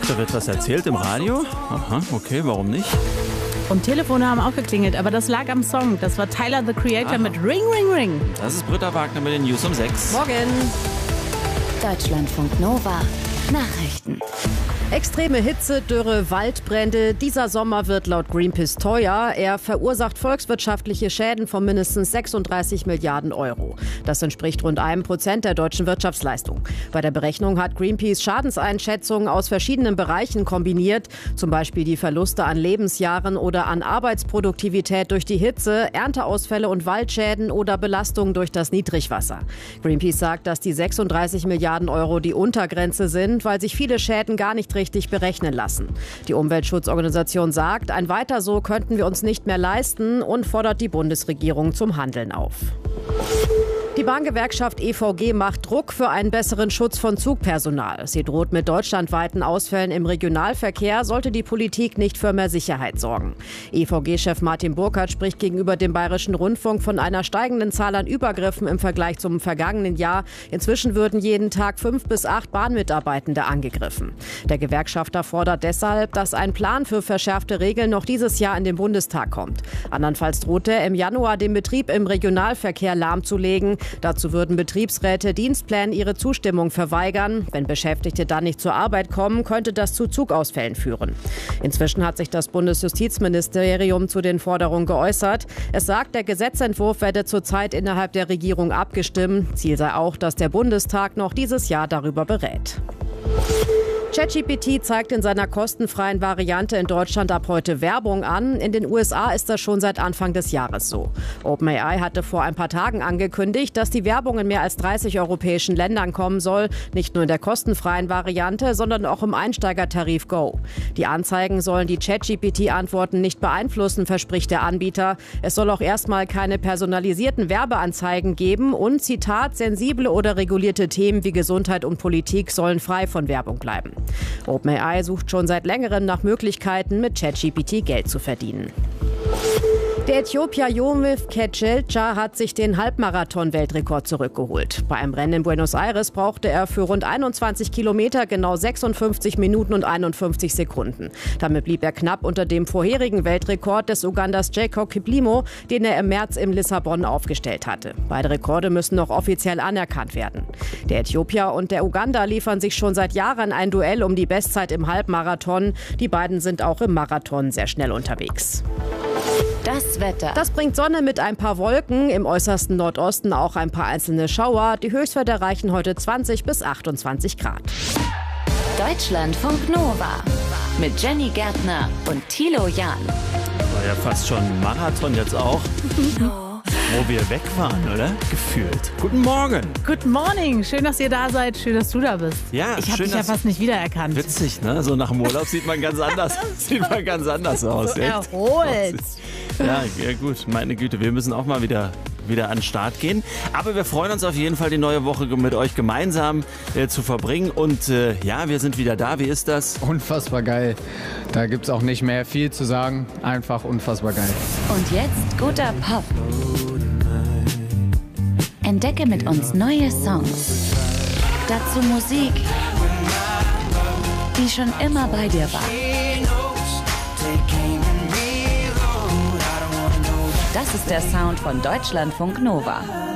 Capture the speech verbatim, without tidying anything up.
Da wird was erzählt im Radio? Aha, okay, warum nicht? Und Telefone haben auch geklingelt, aber das lag am Song. Das war Tyler, the Creator, Aha. mit Ring, Ring, Ring. Das ist Britta Wagner mit den News um sechs. Morgen. Deutschlandfunk Nova. Nachrichten. Extreme Hitze, Dürre, Waldbrände. Dieser Sommer wird laut Greenpeace teuer. Er verursacht volkswirtschaftliche Schäden von mindestens sechsunddreißig Milliarden Euro. Das entspricht rund einem Prozent der deutschen Wirtschaftsleistung. Bei der Berechnung hat Greenpeace Schadenseinschätzungen aus verschiedenen Bereichen kombiniert. Zum Beispiel die Verluste an Lebensjahren oder an Arbeitsproduktivität durch die Hitze, Ernteausfälle und Waldschäden oder Belastungen durch das Niedrigwasser. Greenpeace sagt, dass die sechsunddreißig Milliarden Euro die Untergrenze sind, weil sich viele Schäden gar nicht richtig berechnen lassen. Die Umweltschutzorganisation sagt, ein Weiter so könnten wir uns nicht mehr leisten und fordert die Bundesregierung zum Handeln auf. Die Bahngewerkschaft E V G macht Druck für einen besseren Schutz von Zugpersonal. Sie droht mit deutschlandweiten Ausfällen im Regionalverkehr, sollte die Politik nicht für mehr Sicherheit sorgen. E V G-Chef Martin Burkhardt spricht gegenüber dem Bayerischen Rundfunk von einer steigenden Zahl an Übergriffen im Vergleich zum vergangenen Jahr. Inzwischen würden jeden Tag fünf bis acht Bahnmitarbeitende angegriffen. Der Gewerkschafter fordert deshalb, dass ein Plan für verschärfte Regeln noch dieses Jahr in den Bundestag kommt. Andernfalls droht er im Januar den Betrieb im Regionalverkehr lahmzulegen. Dazu würden Betriebsräte Dienstplänen ihre Zustimmung verweigern. Wenn Beschäftigte dann nicht zur Arbeit kommen, könnte das zu Zugausfällen führen. Inzwischen hat sich das Bundesjustizministerium zu den Forderungen geäußert. Es sagt, der Gesetzentwurf werde zurzeit innerhalb der Regierung abgestimmt. Ziel sei auch, dass der Bundestag noch dieses Jahr darüber berät. ChatGPT zeigt in seiner kostenfreien Variante in Deutschland ab heute Werbung an. In den U S A ist das schon seit Anfang des Jahres so. OpenAI hatte vor ein paar Tagen angekündigt, dass die Werbung in mehr als dreißig europäischen Ländern kommen soll. Nicht nur in der kostenfreien Variante, sondern auch im Einsteigertarif Go. Die Anzeigen sollen die ChatGPT-Antworten nicht beeinflussen, verspricht der Anbieter. Es soll auch erstmal keine personalisierten Werbeanzeigen geben und, Zitat, sensible oder regulierte Themen wie Gesundheit und Politik sollen frei von Werbung bleiben. OpenAI sucht schon seit längerem nach Möglichkeiten, mit ChatGPT Geld zu verdienen. Der Äthiopier Yomiv Kecelcha hat sich den Halbmarathon-Weltrekord zurückgeholt. Bei einem Rennen in Buenos Aires brauchte er für rund einundzwanzig Kilometer genau sechsundfünfzig Minuten und einundfünfzig Sekunden. Damit blieb er knapp unter dem vorherigen Weltrekord des Uganders Jacob Kiplimo, den er im März in Lissabon aufgestellt hatte. Beide Rekorde müssen noch offiziell anerkannt werden. Der Äthiopier und der Uganda liefern sich schon seit Jahren ein Duell um die Bestzeit im Halbmarathon. Die beiden sind auch im Marathon sehr schnell unterwegs. Das Wetter. Das bringt Sonne mit ein paar Wolken, im äußersten Nordosten auch ein paar einzelne Schauer. Die Höchstwerte erreichen heute zwanzig bis achtundzwanzig Grad. Deutschlandfunk Nova mit Jenny Gärtner und Thilo Jahn. War ja fast schon Marathon jetzt auch. Wo wir weg waren, oder? Gefühlt. Guten Morgen. Good morning. Schön, dass ihr da seid. Schön, dass du da bist. Ja, ich habe schön, dich ja dass- fast nicht wiedererkannt. Witzig, ne? So nach dem Urlaub sieht man ganz anders, sieht man ganz anders aus. So echt. erholt. Ja, ja, gut. Meine Güte, wir müssen auch mal wieder, wieder an den Start gehen. Aber wir freuen uns auf jeden Fall, die neue Woche mit euch gemeinsam äh, zu verbringen. Und äh, ja, wir sind wieder da. Wie ist das? Unfassbar geil. Da gibt es auch nicht mehr viel zu sagen. Einfach unfassbar geil. Und jetzt guter Pop. Entdecke mit uns neue Songs. Dazu Musik, die schon immer bei dir war. Das ist der Sound von Deutschlandfunk Nova.